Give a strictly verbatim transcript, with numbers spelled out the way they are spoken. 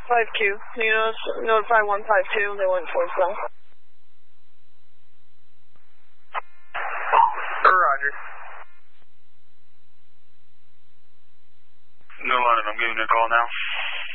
five Q. Can you notice, notify one five two? They went towards them. Roger. No line, I'm giving you a call now.